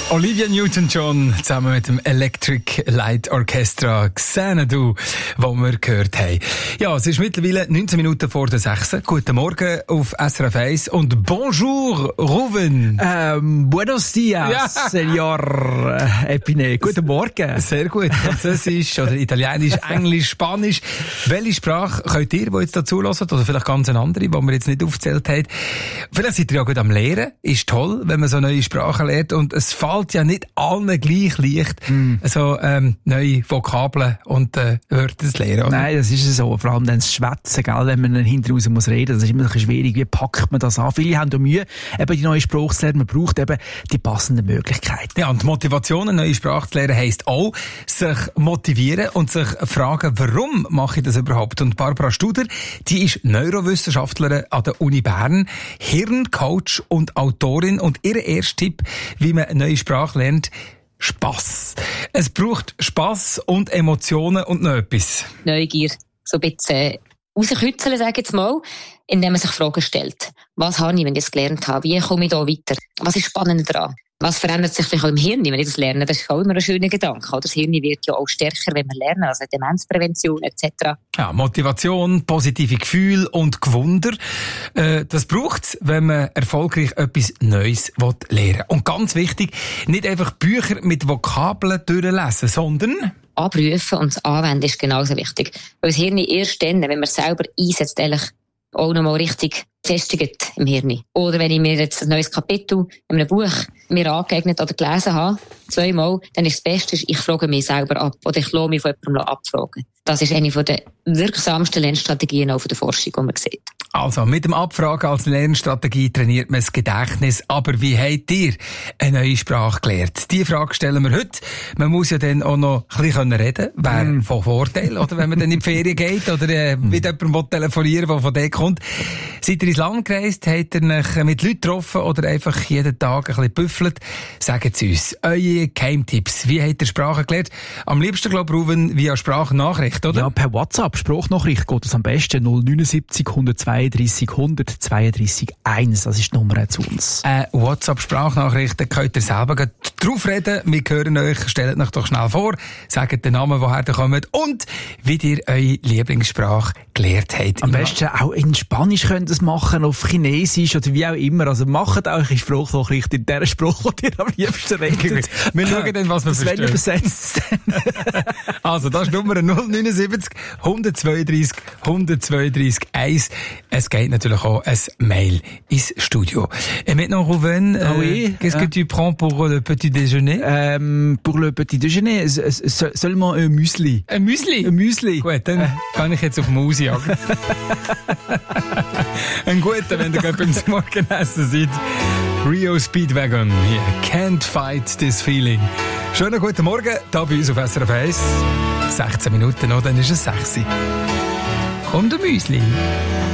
Olivia Newton-John zusammen mit dem Electric Light Orchestra «Xanadu», das wir gehört haben. Ja, es ist mittlerweile 19 Minuten vor der 6. Guten Morgen auf SRF 1 und bonjour, Ruben. Buenos dias, ja. Senor Epine. Guten Morgen. Sehr gut. Französisch oder Italienisch, Englisch, Spanisch. Welche Sprache könnt ihr, die jetzt dazu hören, oder vielleicht ganz eine andere, die wir jetzt nicht aufgezählt haben? Vielleicht seid ihr ja gut am Lehren. Ist toll, wenn man so neue Sprachen lernt, und es fällt ja nicht allen gleich leicht, so neue Vokabeln und Wörter zu lernen. Oder? Nein, das ist so. Vor allem dann das Schwätzen, gell, wenn man hinten raus muss reden. Das ist immer ein bisschen schwierig. Wie packt man das an? Viele haben da Mühe, eben die neue Sprache zu lernen. Man braucht eben die passenden Möglichkeiten. Ja, und Motivation, eine neue Sprache zu lernen, heisst auch, sich motivieren und sich fragen, warum mache ich das überhaupt? Und Barbara Studer, die ist Neurowissenschaftlerin an der Uni Bern, Hirncoach und Autorin, und ihr erster Tipp, wie man eine neue Sprache lernt: Spass. Es braucht Spass und Emotionen und noch etwas. Neugier, so ein bisschen rauskitzeln, sage ich jetzt mal, indem man sich Fragen stellt. Was habe ich, wenn ich das gelernt habe? Wie komme ich da weiter? Was ist spannend daran? Was verändert sich vielleicht auch im Hirn, wenn ich das lerne? Das ist auch immer ein schöner Gedanke. Das Hirn wird ja auch stärker, wenn wir lernen, also Demenzprävention etc. Ja, Motivation, positive Gefühle und Gewunder. Das braucht's, wenn man erfolgreich etwas Neues lernen will. Und ganz wichtig, nicht einfach Bücher mit Vokabeln durchlesen, sondern Abrufen und das Anwenden ist genauso wichtig. Weil das Hirn erst dann, wenn man es selber einsetzt, ehrlich auch nochmal richtig festigt im Hirn. Oder wenn ich mir jetzt ein neues Kapitel in einem Buch mir angeeignet oder gelesen habe, 2-mal, dann ist das Beste, ich frage mich selber ab oder ich lasse mich von jemandem abfragen. Das ist eine der wirksamsten Lernstrategien auch von der Forschung, die man sieht. Also, mit dem Abfragen als Lernstrategie trainiert man das Gedächtnis. Aber wie habt ihr eine neue Sprache gelernt? Die Frage stellen wir heute. Man muss ja dann auch noch ein bisschen reden können. Wäre von Vorteil, oder wenn man dann in die Ferien geht oder mit jemandem telefonieren will, der von dort kommt. Seid ihr ins Land gereist? Habt ihr euch mit Leuten getroffen oder einfach jeden Tag ein bisschen büffelt? Sagt es uns. Eure Geheimtipps. Wie habt ihr Sprache gelernt? Am liebsten, glaube ich, Ruben, via Sprachnachricht, oder? Ja, per WhatsApp. Sprachnachricht geht es am besten. 079 132 132 1. Das ist die Nummer zu uns. WhatsApp-Sprachnachricht, da könnt ihr selber drauf reden. Wir hören euch. Stellt euch doch schnell vor. Sagt den Namen, woher ihr kommt und wie ihr eure Lieblingssprache gelernt habt. Am besten auch in Spanisch könnt ihr es machen, auf Chinesisch oder wie auch immer. Also macht eure Sprachnachricht in der Sprache, die ihr am liebsten redet. Wir schauen dann, was wir verstehen. Übersetzt. Also, das ist Nummer 079 132 132 1. Es geht natürlich auch ein Mail ins Studio. Et maintenant, Ruben, qu'est-ce que tu prends pour le petit déjeuner? Pour le petit déjeuner, seulement un Müsli. Ein Müsli? Ein Müsli. Gut, dann kann ich jetzt auf Maus jagen. Ein guter, wenn ihr gerade beim Morgenessen seid. Rio Speedwagon hier. Can't fight this feeling. Schönen guten Morgen, hier bei uns auf SRF 1. 16 Minuten noch, dann ist es 6. Kommt ein Müsli.